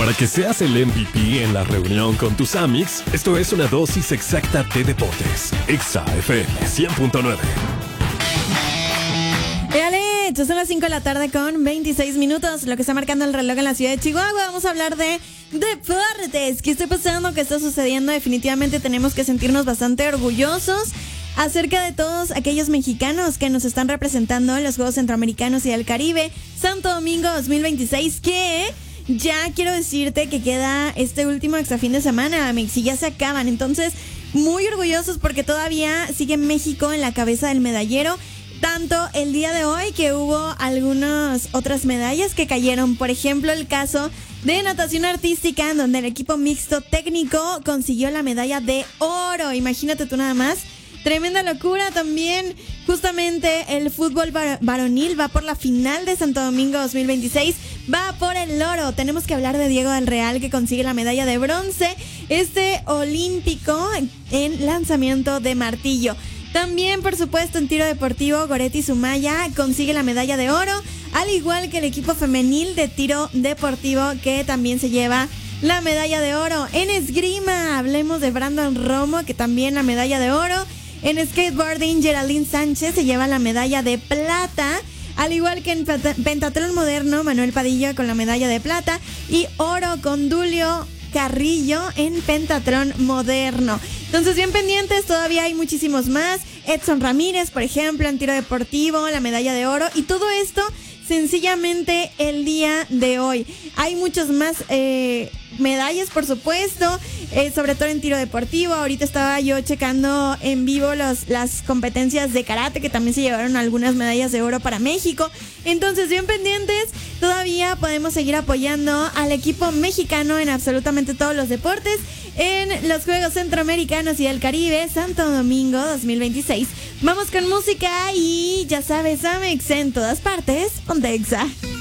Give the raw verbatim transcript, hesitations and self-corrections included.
Para que seas el M V P en la reunión con tus amics, esto es una dosis exacta de deportes. Exa F M cien punto nueve. Éale, son las cinco de la tarde con veintiséis minutos, lo que está marcando el reloj en la ciudad de Chihuahua. Vamos a hablar de deportes. ¿Qué está pasando? ¿Qué está sucediendo? Definitivamente tenemos que sentirnos bastante orgullosos acerca de todos aquellos mexicanos que nos están representando en los Juegos Centroamericanos y del Caribe Santo Domingo dos mil veintiséis, que ya quiero decirte que queda este último extra fin de semana, Amex, y ya se acaban. Entonces, muy orgullosos porque todavía sigue México en la cabeza del medallero. Tanto el día de hoy que hubo algunas otras medallas que cayeron. Por ejemplo, el caso de natación artística, en donde el equipo mixto técnico consiguió la medalla de oro. Imagínate tú nada más. Tremenda locura también. Justamente el fútbol var- varonil va por la final de Santo Domingo dos mil veintiséis. Va por el oro. Tenemos que hablar de Diego del Real, que consigue la medalla de bronce. Este olímpico en lanzamiento de martillo. También, por supuesto, en tiro deportivo, Goretti Sumaya consigue la medalla de oro, al igual que el equipo femenil de tiro deportivo, que también se lleva la medalla de oro. En esgrima, hablemos de Brandon Romo, que también la medalla de oro. En skateboarding, Geraldine Sánchez se lleva la medalla de plata, al igual que en pentatlón moderno, Manuel Padilla con la medalla de plata, y oro con Dulio Carrillo en pentatlón moderno. Entonces, bien pendientes, todavía hay muchísimos más. Edson Ramírez, por ejemplo, en tiro deportivo, la medalla de oro. Y todo esto sencillamente el día de hoy. Hay muchos más eh, medallas, por supuesto, eh, sobre todo en tiro deportivo. Ahorita estaba yo checando en vivo los, las competencias de karate, que también se llevaron algunas medallas de oro para México. Entonces, bien pendientes, todavía podemos seguir apoyando al equipo mexicano en absolutamente todos los deportes en los Juegos Centroamericanos y del Caribe Santo Domingo dos mil veintiséis. Vamos con música y ya sabes, Amex en todas partes, Ponte Exa.